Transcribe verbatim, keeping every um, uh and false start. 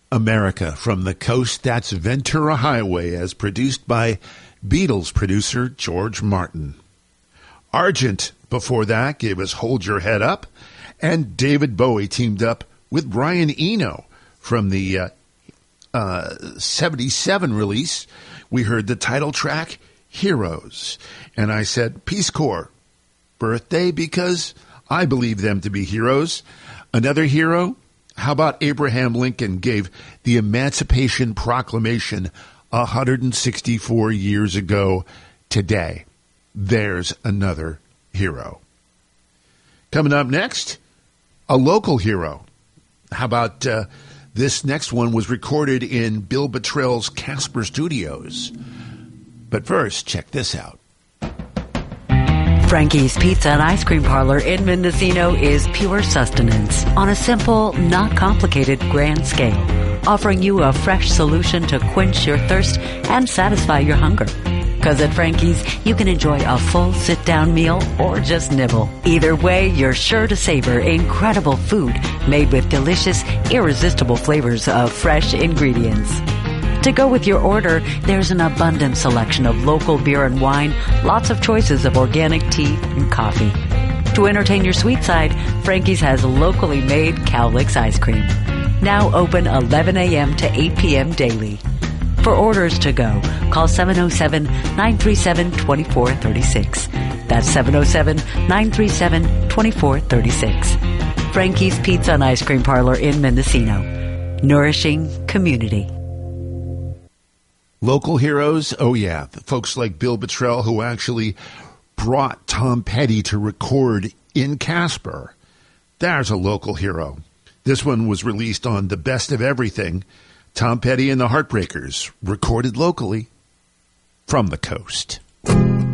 America from the Coast. That's Ventura Highway, as produced by Beatles producer George Martin. Argent, before that, gave us Hold Your Head Up. And David Bowie teamed up with Brian Eno from the uh, uh, seventy-seven release. We heard the title track, Heroes. And I said, Peace Corps birthday, because I believe them to be heroes. Another hero? How about Abraham Lincoln gave the Emancipation Proclamation one hundred sixty-four years ago today? There's another hero. Coming up next, a local hero. How about uh, this next one was recorded in Bill Bottrell's Casper Studios. But first, check this out. Frankie's Pizza and Ice Cream Parlor in Mendocino is pure sustenance on a simple, not complicated grand scale, offering you a fresh solution to quench your thirst and satisfy your hunger. Because at Frankie's, you can enjoy a full sit-down meal or just nibble. Either way, you're sure to savor incredible food made with delicious, irresistible flavors of fresh ingredients. To go with your order, there's an abundant selection of local beer and wine, lots of choices of organic tea and coffee. To entertain your sweet side, Frankie's has locally made Cowlicks ice cream. Now open eleven a.m. to eight p.m. daily. For orders to go, call seven oh seven, nine three seven, two four three six. That's seven oh seven, nine three seven, two four three six. Frankie's Pizza and Ice Cream Parlor in Mendocino. Nourishing community. Local heroes? Oh, yeah. Folks like Bill Bottrell, who actually brought Tom Petty to record in Casper. There's a local hero. This one was released on The Best of Everything. Tom Petty and the Heartbreakers, recorded locally from the Coast.